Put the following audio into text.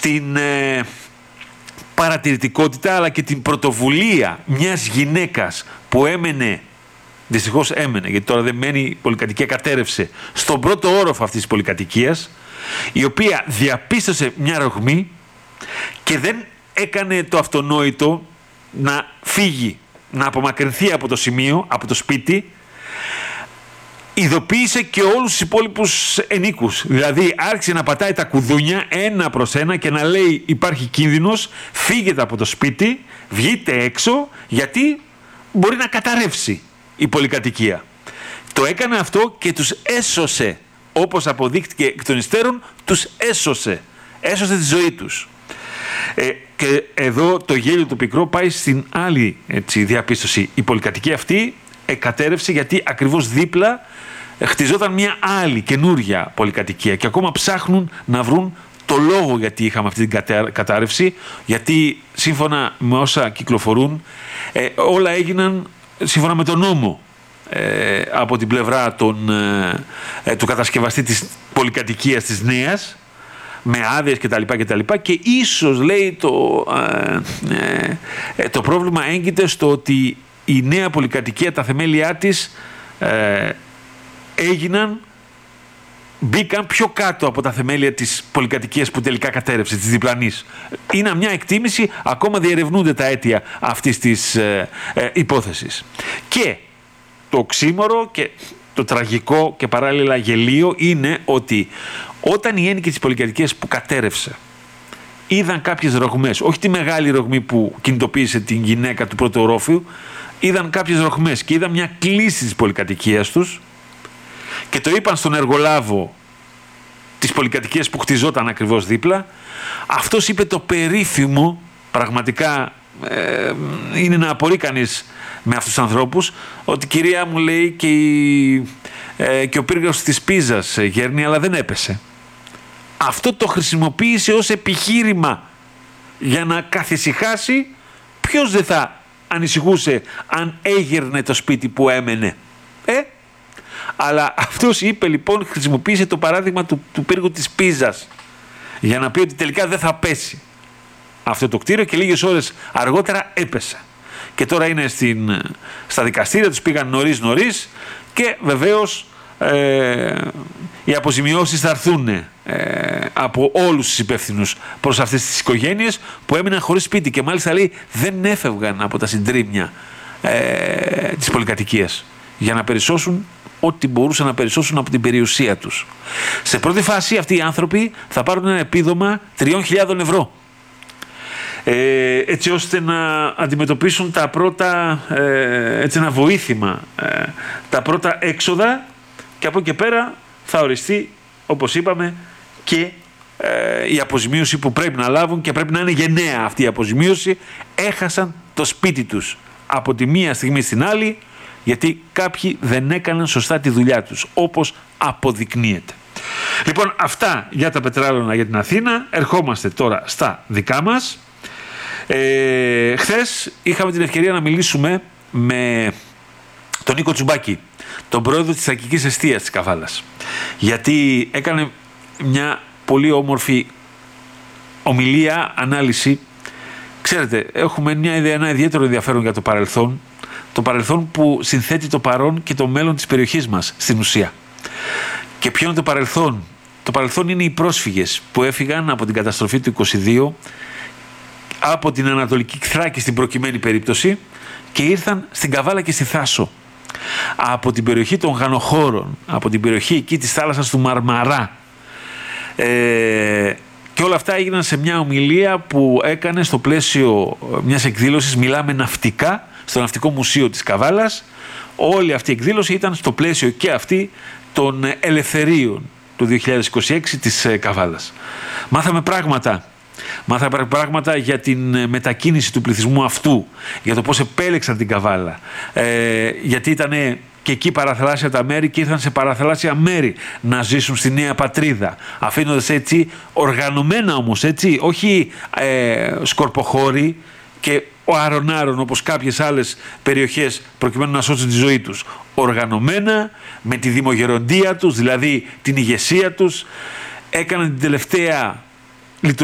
την παρατηρητικότητα αλλά και την πρωτοβουλία μιας γυναίκας που έμενε, δυστυχώς έμενε, γιατί τώρα δεν μένει, η πολυκατοικία κατέρευσε, στον πρώτο όροφο αυτής της πολυκατοικίας, η οποία διαπίστωσε μια ρογμή και δεν έκανε το αυτονόητο να φύγει, να απομακρυνθεί από το σημείο, από το σπίτι. Ειδοποίησε και όλους τους υπόλοιπους ενίκους. Δηλαδή άρχισε να πατάει τα κουδούνια ένα προς ένα και να λέει υπάρχει κίνδυνος, φύγετε από το σπίτι, βγείτε έξω, γιατί μπορεί να καταρρεύσει η πολυκατοικία. Το έκανε αυτό και τους έσωσε. Όπως αποδείχτηκε εκ των υστέρων, τους έσωσε. Έσωσε τη ζωή τους. Και εδώ το γέλιο του πικρό πάει στην άλλη διαπίστωση. Η πολυκατοικία αυτή κατέρευσε γιατί ακριβώς δίπλα χτιζόταν μια άλλη καινούρια πολυκατοικία και ακόμα ψάχνουν να βρουν το λόγο γιατί είχαμε αυτή την κατάρρευση, γιατί σύμφωνα με όσα κυκλοφορούν όλα έγιναν σύμφωνα με τον νόμο από την πλευρά του κατασκευαστή της πολυκατοικίας της νέας, με άδειες κτλ. Και ίσως λέει το πρόβλημα έγκυται στο ότι η νέα πολυκατοικία, τα θεμέλια της μπήκαν πιο κάτω από τα θεμέλια της πολυκατοικίας που τελικά κατέρευσε, της διπλανής. Είναι μια εκτίμηση, ακόμα διερευνούνται τα αίτια αυτής της υπόθεσης. Και το οξύμορο και το τραγικό και παράλληλα γελίο είναι ότι όταν οι ένοικοι της πολυκατοικίας που κατέρευσε είδαν κάποιες ρογμές, όχι τη μεγάλη ρογμή που κινητοποίησε την γυναίκα του πρώτου ορόφιου, είδαν κάποιες ρογμές και είδαν μια κλίση της πολυκατοικίας τους και το είπαν στον εργολάβο της πολυκατοικίας που χτιζόταν ακριβώς δίπλα. Αυτός είπε το περίφημο, πραγματικά είναι να απορεί κανείς με αυτούς τους ανθρώπους, ότι κυρία μου, λέει, και ο πύργος της Πίζας γέρνει αλλά δεν έπεσε. Αυτό το χρησιμοποίησε ως επιχείρημα για να καθησυχάσει. Ποιος δεν θα ανησυχούσε αν έγερνε το σπίτι που έμενε? Αλλά αυτός είπε, λοιπόν, χρησιμοποίησε το παράδειγμα του πύργου της Πίζας για να πει ότι τελικά δεν θα πέσει αυτό το κτίριο, και λίγες ώρες αργότερα έπεσε. Και τώρα είναι στα δικαστήρια, τους πήγαν νωρίς και βεβαίως οι αποζημιώσεις θα έρθουν από όλους τους υπεύθυνους προς αυτές τις οικογένειες που έμειναν χωρίς σπίτι και μάλιστα, λέει, δεν έφευγαν από τα συντρίμμια της πολυκατοικίας για να περισσώσουν ό,τι μπορούσαν να περισσώσουν από την περιουσία τους. Σε πρώτη φάση αυτοί οι άνθρωποι θα πάρουν ένα επίδομα 3.000 ευρώ. Έτσι ώστε να αντιμετωπίσουν τα πρώτα, ένα βοήθημα, τα πρώτα έξοδα, και από εκεί και πέρα θα οριστεί, όπως είπαμε, και η αποζημίωση που πρέπει να λάβουν, και πρέπει να είναι γενναία αυτή η αποζημίωση. Έχασαν το σπίτι τους από τη μία στιγμή στην άλλη, γιατί κάποιοι δεν έκαναν σωστά τη δουλειά τους, όπως αποδεικνύεται. Λοιπόν, αυτά για τα πετράλωνα για την Αθήνα. Ερχόμαστε τώρα στα δικά μας. Χθες είχαμε την ευκαιρία να μιλήσουμε με τον Νίκο Τσουμπάκη, τον πρόεδρο της Αττικής Εστίας της Καβάλας, γιατί έκανε μια πολύ όμορφη ομιλία, ανάλυση. Ξέρετε, έχουμε ένα ιδιαίτερο ενδιαφέρον για το παρελθόν, το παρελθόν που συνθέτει το παρόν και το μέλλον της περιοχής μας στην ουσία. Και ποιο είναι το παρελθόν? Το παρελθόν είναι οι πρόσφυγες που έφυγαν από την καταστροφή του 22 από την Ανατολική Θράκη στην προκειμένη περίπτωση και ήρθαν στην Καβάλα και στη Θάσο, από την περιοχή των Γανοχώρων, από την περιοχή εκεί της θάλασσας του Μαρμαρά, και όλα αυτά έγιναν σε μια ομιλία που έκανε στο πλαίσιο μιας εκδήλωσης «Μιλάμε ναυτικά» στο Ναυτικό Μουσείο της Καβάλας. Όλη αυτή η εκδήλωση ήταν στο πλαίσιο και αυτή των ελευθερίων του 2026 της Καβάλας. Μάθαμε πράγματα για την μετακίνηση του πληθυσμού αυτού, για το πώς επέλεξαν την Καβάλα, γιατί ήταν και εκεί παραθαλάσσια τα μέρη και ήρθαν σε παραθαλάσσια μέρη να ζήσουν στη νέα πατρίδα, αφήνοντας έτσι οργανωμένα όμως, έτσι, όχι σκορποχώροι και ο άρον-άρον όπως κάποιες άλλες περιοχές προκειμένου να σώσουν τη ζωή τους. Οργανωμένα, με τη δημογεροντία τους, δηλαδή την ηγεσία τους, έκαναν την τελευταία